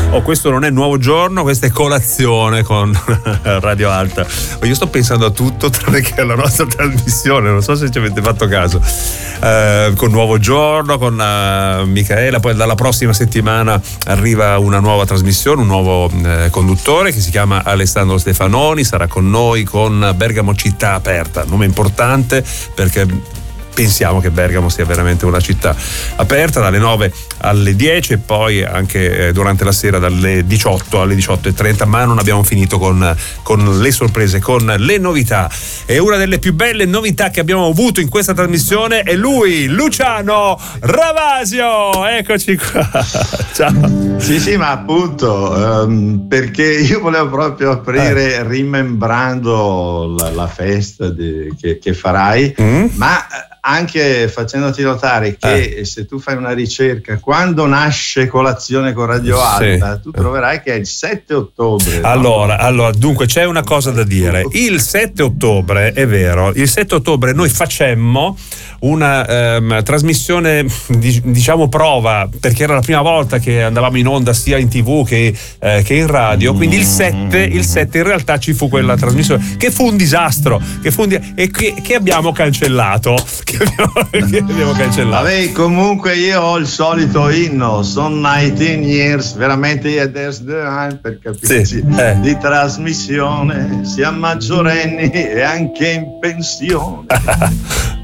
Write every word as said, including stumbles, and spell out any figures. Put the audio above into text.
Oh, questo non è Nuovo Giorno, questa è Colazione con Radio Alta. Io sto pensando a tutto tranne che alla nostra trasmissione, non so se ci avete fatto caso. Uh, con Nuovo Giorno, con uh, Micaela, poi dalla prossima settimana arriva una nuova trasmissione, un nuovo uh, conduttore che si chiama Alessandro Stefanoni, sarà con noi con Bergamo Città Aperta, nome importante perché pensiamo che Bergamo sia veramente una città aperta dalle nove alle dieci e poi anche eh, durante la sera dalle diciotto alle diciotto e trenta, ma non abbiamo finito con, con le sorprese, con le novità. E una delle più belle novità che abbiamo avuto in questa trasmissione è lui, Luciano Ravasio. Eccoci qua. Ciao. Sì, sì, ma appunto um, perché io volevo proprio aprire eh. rimembrando la, la festa di, che, che farai, mm. ma anche facendoti notare che eh. se tu fai una ricerca quando nasce Colazione con Radio Alta, sì. tu troverai che è il sette ottobre. Allora, no? allora, dunque c'è una cosa da dire. Il sette ottobre, è vero, il sette ottobre noi facemmo una ehm, trasmissione di, diciamo prova, perché era la prima volta che andavamo in onda sia in tv che, eh, che in radio, quindi il sette, il sette in realtà ci fu quella trasmissione che fu un disastro, che fu un di- e che, che abbiamo cancellato che abbiamo, che abbiamo cancellato. Vabbè, comunque io ho il solito inno, sono diciannove years, veramente io there's the time per capirci, sì, eh. di trasmissione, sia maggiorenni e anche in pensione.